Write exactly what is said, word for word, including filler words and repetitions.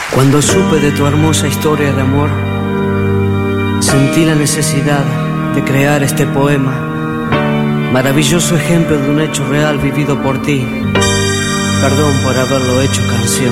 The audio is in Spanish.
Cuando supe de tu hermosa historia de amor, sentí la necesidad de crear este poema, maravilloso ejemplo de un hecho real vivido por ti. Perdón por haberlo hecho canción.